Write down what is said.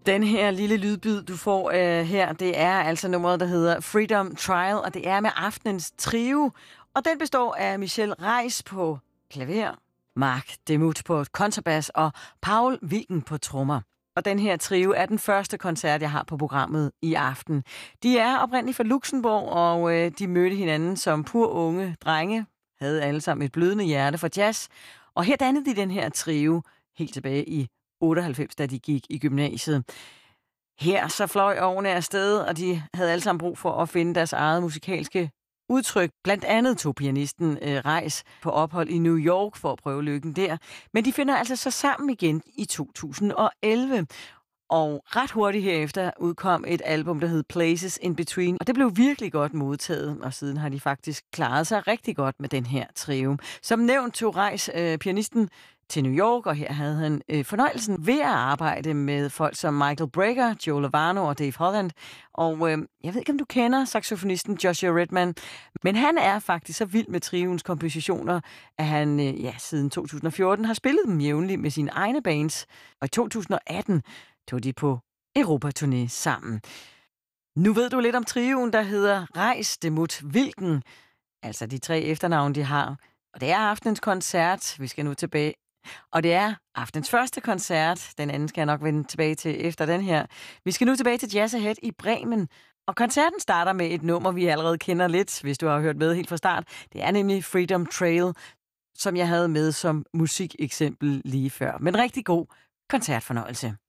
Den her lille lydbid, du får her, det er altså nummeret, der hedder Freedom Trial, og det er med aftenens trio. Og den består af Michelle Reis på klaver, Mark Demuth på kontrabas og Paul Wilken på trommer. Og den her trio er den første koncert, jeg har på programmet i aften. De er oprindeligt fra Luxembourg, og de mødte hinanden som pur unge drenge, havde alle sammen et blødende hjerte for jazz. Og her dannede de den her trio helt tilbage i 98, da de gik i gymnasiet. Her så fløj årene afsted, og de havde alle sammen brug for at finde deres eget musikalske udtryk. Blandt andet tog pianisten Reis på ophold i New York for at prøve lykken der. Men de finder altså så sammen igen i 2011. Og ret hurtigt herefter udkom et album, der hed Places in Between, og det blev virkelig godt modtaget, og siden har de faktisk klaret sig rigtig godt med den her trio. Som nævnt tog Reis, pianisten, til New York, og her havde han fornøjelsen ved at arbejde med folk som Michael Brecker, Joe Lovano og Dave Holland. Og jeg ved ikke, om du kender saxofonisten Joshua Redman, men han er faktisk så vild med trioens kompositioner, at han siden 2014 har spillet dem jævnligt med sine egne bands. Og i 2018 tog de på Europaturné sammen. Nu ved du lidt om trioen, der hedder Reis, Demuth, Wilken. Altså de 3 efternavne, de har. Og det er aftenens koncert. Vi skal nu tilbage. Og det er aftens første koncert. Den anden skal jeg nok vende tilbage til efter den her. Vi skal nu tilbage til Jazz Ahead i Bremen. Og koncerten starter med et nummer, vi allerede kender lidt, hvis du har hørt med helt fra start. Det er nemlig Freedom Trail, som jeg havde med som musikeksempel lige før. Men rigtig god koncertfornøjelse.